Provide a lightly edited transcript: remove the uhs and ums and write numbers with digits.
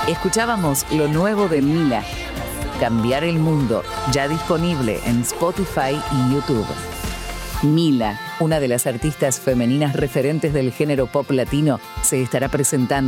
Escuchábamos lo nuevo de Mila, Cambiar el Mundo, ya disponible en Spotify y YouTube. Mila, una de las artistas femeninas referentes del género pop latino, se estará presentando